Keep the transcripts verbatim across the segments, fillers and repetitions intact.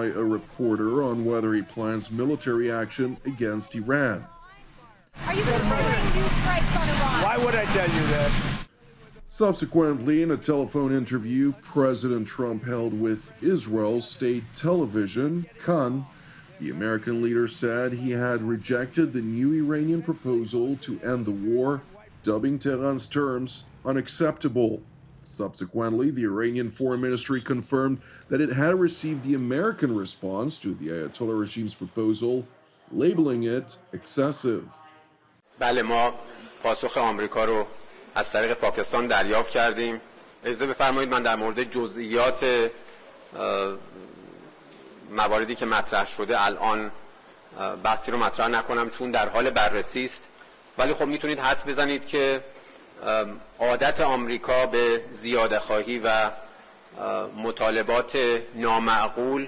by a reporter on whether he plans military action against Iran. Are you considering new strikes on Iran? Why would I tell you that? Subsequently, in a telephone interview President Trump held with Israel's state television, Kan, the American leader said he had rejected the new Iranian proposal to end the war, dubbing Tehran's terms unacceptable. Subsequently, the Iranian Foreign Ministry confirmed that it had received the American response to the Ayatollah regime's proposal, labeling it excessive. بله ما پاسخ آمریکا رو از طریق پاکستان دریافت کردیم. اجازه بفرمایید من در مورد جزئیات مواردی که مطرح شده الان بحثی رو مطرح نکنم چون در حال بررسی است. ولی خب میتونید حدس بزنید که عادت آمریکا به زیاده‌خواهی و مطالبات نامعقول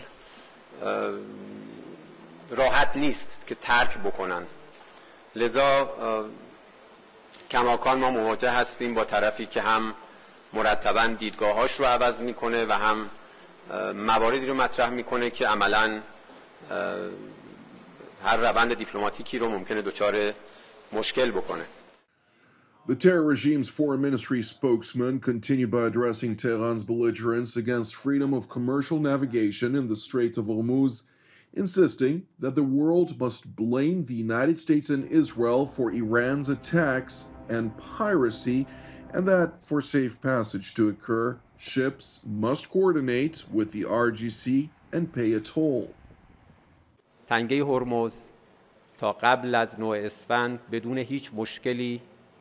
راحت نیست که ترک بکنن. لذا کماکان ما مواجه هستیم با طرفی که هم مرتباً دیدگاهاش رو عوض میکنه و هم مواردی رو مطرح میکنه که عملاً هر روند دیپلماتیکی رو ممکنه دچار مشکل بکنه. The terror regime's foreign ministry spokesman continued by addressing Tehran's belligerence against freedom of commercial navigation in the Strait of Hormuz, insisting that the world must blame the United States and Israel for Iran's attacks and piracy, and that for safe passage to occur, ships must coordinate with the R G C and pay a toll. تنگه هرمز تا قبل از نو اسفند بدون هیچ مشکلی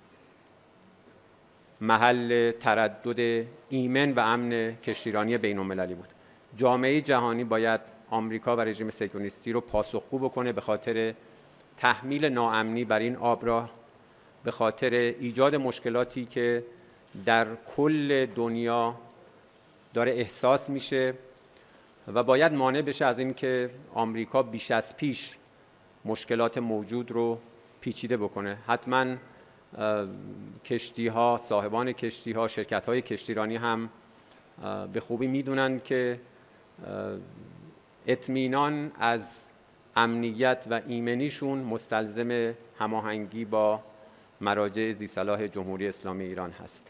محل تردد ایمن و امن کشتیرانی بین‌المللی بود. جامعه جهانی باید آمریکا و رژیم صهیونیستی رو پاسخگو بکنه به خاطر تحمیل ناامنی بر این آبراه، به خاطر ایجاد مشکلاتی که در کل دنیا داره احساس میشه و باید مانع بشه از این که آمریکا بیش از پیش مشکلات موجود رو پیچیده بکنه. حتما کشتی ها، صاحبان کشتی ها، شرکت های کشتیرانی هم به خوبی میدونن که اطمینان از امنیت و ایمنیشون مستلزم هماهنگی با مراجع ذی‌صلاح جمهوری اسلامی ایران هست.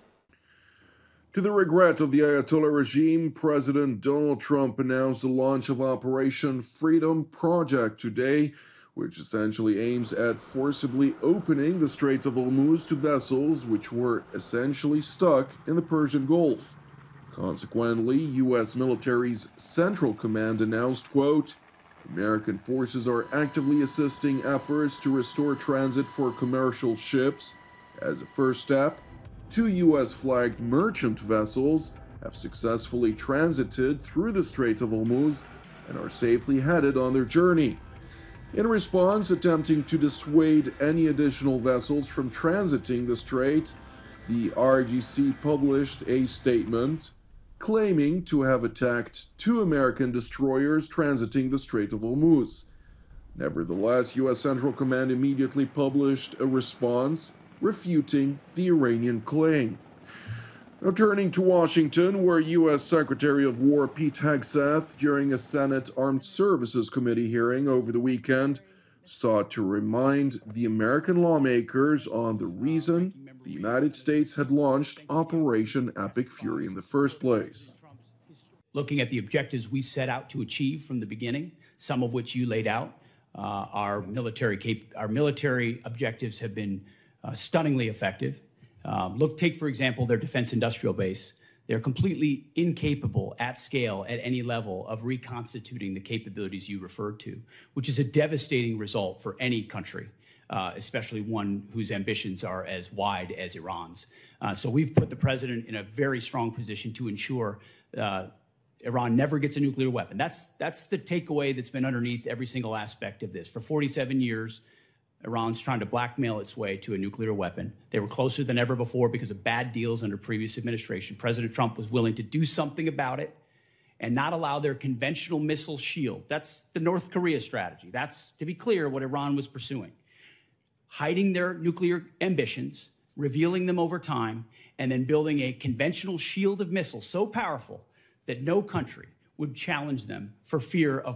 To the regret of the Ayatollah regime, President Donald Trump announced the launch of Operation Freedom Project today, which essentially aims at forcibly opening the Strait of Hormuz to vessels which were essentially stuck in the Persian Gulf. Consequently, U S military's Central Command announced, quote, American forces are actively assisting efforts to restore transit for commercial ships. As a first step, two U S-flagged merchant vessels have successfully transited through the Strait of Hormuz and are safely headed on their journey. In response, attempting to dissuade any additional vessels from transiting the strait, the R G C published a statement claiming to have attacked two American destroyers transiting the Strait of Hormuz. Nevertheless, U S Central Command immediately published a response refuting the Iranian claim. Now turning to Washington, where U S Secretary of War Pete Hegseth, during a Senate Armed Services Committee hearing over the weekend, sought to remind the American lawmakers on the reason the United States had launched Operation Epic Fury in the first place. Looking at the objectives we set out to achieve from the beginning, some of which you laid out, uh, our military cap- our military objectives have been uh, stunningly effective. Um, look, take, for example, their defense industrial base. They're completely incapable at scale at any level of reconstituting the capabilities you referred to, which is a devastating result for any country, uh, especially one whose ambitions are as wide as Iran's. Uh, so we've put the president in a very strong position to ensure uh, Iran never gets a nuclear weapon. That's, that's the takeaway that's been underneath every single aspect of this. For forty-seven years, Iran's trying to blackmail its way to a nuclear weapon. They were closer than ever before because of bad deals under previous administration. President Trump was willing to do something about it and not allow their conventional missile shield. That's the North Korea strategy. That's, to be clear, what Iran was pursuing. Hiding their nuclear ambitions, revealing them over time, and then building a conventional shield of missiles so powerful that no country would challenge them for fear of